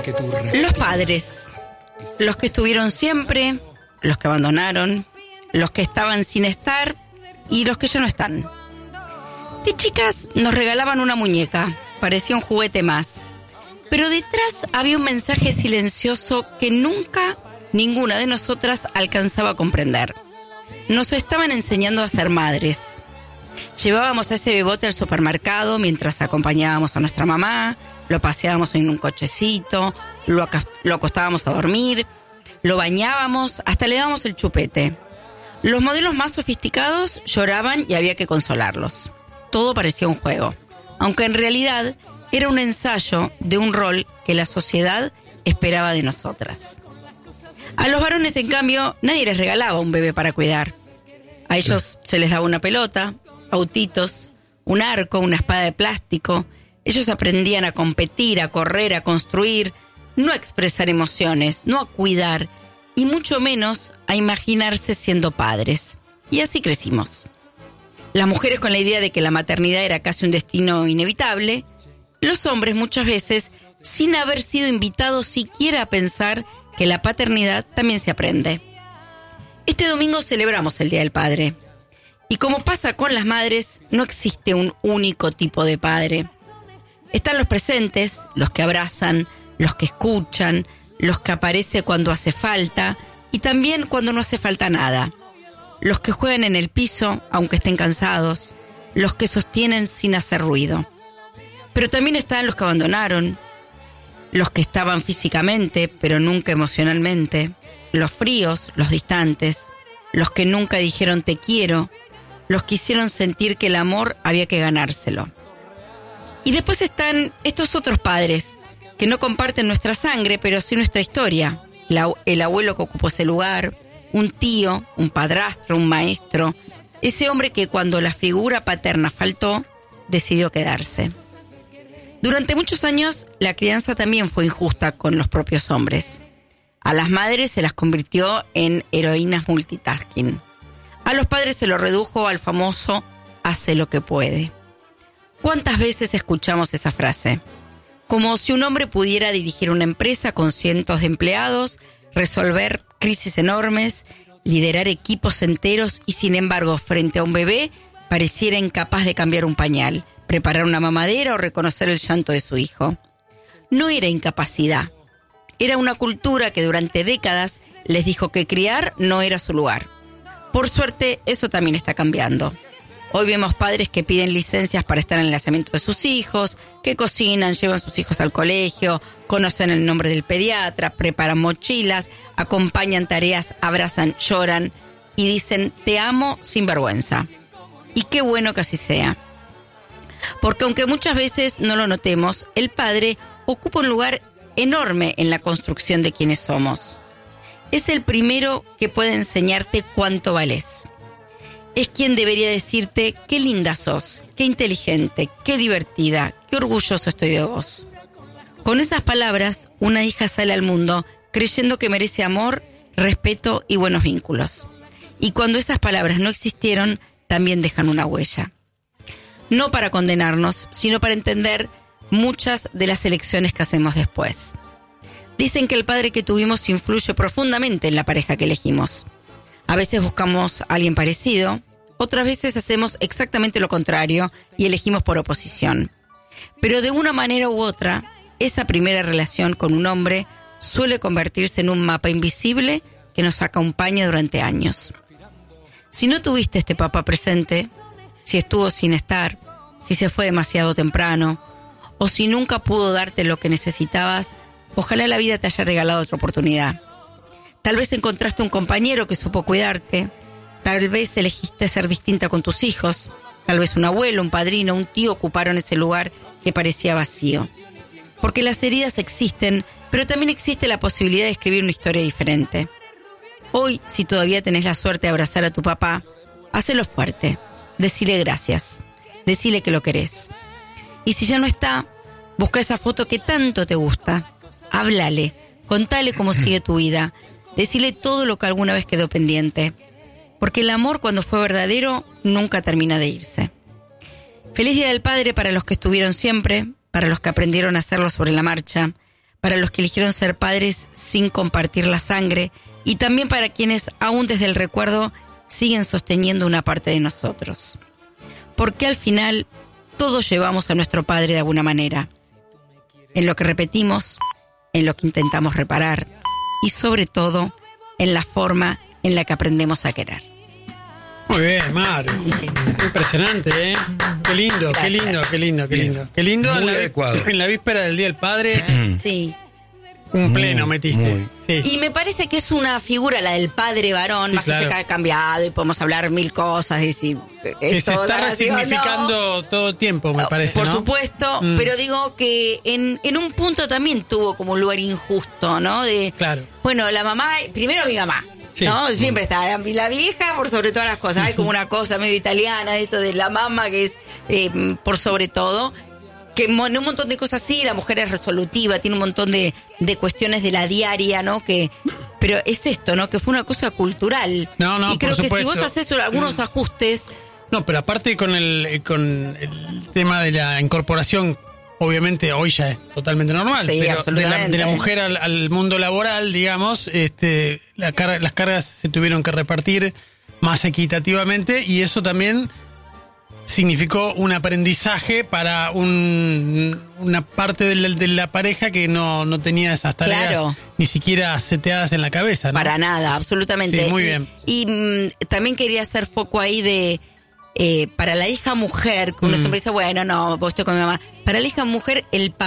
Los padres, los que estuvieron siempre, los que abandonaron, los que estaban sin estar y los que ya no están. De chicas nos regalaban una muñeca, parecía un juguete más. Pero detrás había un mensaje silencioso que nunca ninguna de nosotras alcanzaba a comprender. Nos estaban enseñando a ser madres. Llevábamos a ese bebote al supermercado mientras acompañábamos a nuestra mamá, lo paseábamos en un cochecito, lo acostábamos a dormir, lo bañábamos, hasta le dábamos el chupete. Los modelos más sofisticados lloraban y había que consolarlos. Todo parecía un juego, aunque en realidad era un ensayo de un rol que la sociedad esperaba de nosotras. A los varones, en cambio, nadie les regalaba un bebé para cuidar. A ellos se les daba una pelota, autitos, un arco, una espada de plástico. Ellos aprendían a competir, a correr, a construir, no a expresar emociones, no a cuidar, y mucho menos a imaginarse siendo padres. Y así crecimos. Las mujeres con la idea de que la maternidad era casi un destino inevitable, los hombres muchas veces sin haber sido invitados siquiera a pensar que la paternidad también se aprende. Este domingo celebramos el Día del Padre. Y como pasa con las madres, no existe un único tipo de padre. Están los presentes, los que abrazan, los que escuchan, los que aparecen cuando hace falta y también cuando no hace falta nada. Los que juegan en el piso, aunque estén cansados, los que sostienen sin hacer ruido. Pero también están los que abandonaron, los que estaban físicamente, pero nunca emocionalmente, los fríos, los distantes, los que nunca dijeron te quiero, los que hicieron sentir que el amor había que ganárselo. Y después están estos otros padres, que no comparten nuestra sangre, pero sí nuestra historia. El abuelo que ocupó ese lugar, un tío, un padrastro, un maestro, ese hombre que cuando la figura paterna faltó, decidió quedarse. Durante muchos años, la crianza también fue injusta con los propios hombres. A las madres se las convirtió en heroínas multitasking. A los padres se lo redujo al famoso hace lo que puede. ¿Cuántas veces escuchamos esa frase? Como si un hombre pudiera dirigir una empresa con cientos de empleados, resolver crisis enormes, liderar equipos enteros y sin embargo, frente a un bebé, pareciera incapaz de cambiar un pañal, preparar una mamadera o reconocer el llanto de su hijo. No era incapacidad. Era una cultura que durante décadas les dijo que criar no era su lugar. Por suerte, eso también está cambiando. Hoy vemos padres que piden licencias para estar en el nacimiento de sus hijos, que cocinan, llevan a sus hijos al colegio, conocen el nombre del pediatra, preparan mochilas, acompañan tareas, abrazan, lloran y dicen te amo sin vergüenza. Y qué bueno que así sea. Porque aunque muchas veces no lo notemos, el padre ocupa un lugar enorme en la construcción de quienes somos. Es el primero que puede enseñarte cuánto valés. Es quien debería decirte qué linda sos, qué inteligente, qué divertida, qué orgulloso estoy de vos. Con esas palabras, una hija sale al mundo creyendo que merece amor, respeto y buenos vínculos. Y cuando esas palabras no existieron, también dejan una huella. No para condenarnos, sino para entender muchas de las elecciones que hacemos después. Dicen que el padre que tuvimos influye profundamente en la pareja que elegimos. A veces buscamos a alguien parecido, otras veces hacemos exactamente lo contrario y elegimos por oposición. Pero de una manera u otra, esa primera relación con un hombre suele convertirse en un mapa invisible que nos acompaña durante años. Si no tuviste este papá presente, si estuvo sin estar, si se fue demasiado temprano, o si nunca pudo darte lo que necesitabas, ojalá la vida te haya regalado otra oportunidad. Tal vez encontraste un compañero que supo cuidarte, tal vez elegiste ser distinta con tus hijos, tal vez un abuelo, un padrino, un tío ocuparon ese lugar que parecía vacío. Porque las heridas existen, pero también existe la posibilidad de escribir una historia diferente. Hoy, si todavía tenés la suerte de abrazar a tu papá, hacelo fuerte, decile gracias, decile que lo querés. Y si ya no está, busca esa foto que tanto te gusta, háblale, contale cómo sigue tu vida, decile todo lo que alguna vez quedó pendiente. Porque el amor, cuando fue verdadero, nunca termina de irse. Feliz Día del Padre para los que estuvieron siempre, para los que aprendieron a hacerlo sobre la marcha, para los que eligieron ser padres sin compartir la sangre y también para quienes aún desde el recuerdo siguen sosteniendo una parte de nosotros. Porque al final todos llevamos a nuestro padre de alguna manera, en lo que repetimos, en lo que intentamos reparar y sobre todo en la forma en la que aprendemos a querer. Muy bien, Maru. Impresionante, ¿eh? Qué lindo, Gracias. qué lindo, qué lindo, qué lindo. Qué lindo Muy adecuado. en la víspera del Día del Padre, Sí. un pleno Muy, metiste. muy. Sí. Y me parece que es una figura, la del padre varón, Sí, más allá claro. que ha cambiado y podemos hablar mil cosas y si Que esto se está dará así o no. resignificando todo el tiempo, me parece, Por ¿no? supuesto, pero digo que en un punto también tuvo como un lugar injusto, ¿no? De, Claro. bueno, la mamá, primero mi mamá, Sí. ¿no? Siempre está la vieja por sobre todas las cosas. Hay como una cosa medio italiana, esto de la mamá que es por sobre todo. Que en un montón de cosas sí, la mujer es resolutiva, tiene un montón de cuestiones de la diaria, ¿no? Pero es esto, ¿no? Que fue una cosa cultural. No, y creo por que si supuesto. vos haces algunos ajustes, No, pero aparte con el tema de la incorporación, obviamente hoy ya es totalmente normal, Sí, pero de absolutamente. la mujer al mundo laboral, digamos, las cargas se tuvieron que repartir más equitativamente y eso también significó un aprendizaje para una parte de la pareja que no tenía esas tareas Claro. ni siquiera seteadas en la cabeza, ¿no? para nada, absolutamente. Sí, muy bien. Y también quería hacer foco ahí de, para la hija mujer, que uno siempre dice, bueno, no, vos estoy con mi mamá. Para la hija mujer, el papá